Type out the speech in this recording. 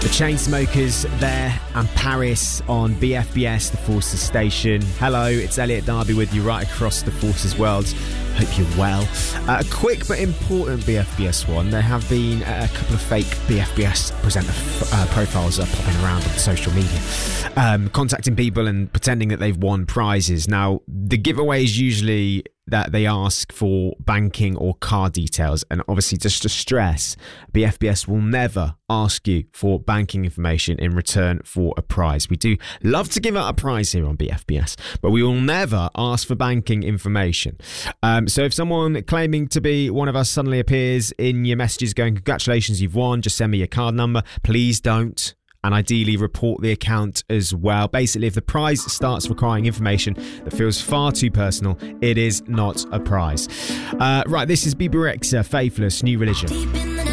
The Chainsmokers there and Paris on BFBS, the Forces station. Hello, it's Elliot Darby with you right across the Forces world. Hope you're well. A quick but important BFBS one. There have been a couple of fake BFBS presenter profiles popping around on social media, contacting people and pretending that they've won prizes. Now, the giveaway is usually that they ask for banking or card details, and obviously just to stress, BFBS will never ask you for banking information in return for a prize. We do love to give out a prize here on BFBS, but we will never ask for banking information. So if someone claiming to be one of us suddenly appears in your messages going, congratulations, you've won, just send me your card number, please don't. And ideally report the account as well. Basically, if the prize starts requiring information that feels far too personal, it is not a prize. Right, this is Bebe Rexha, Faithless, New Religion.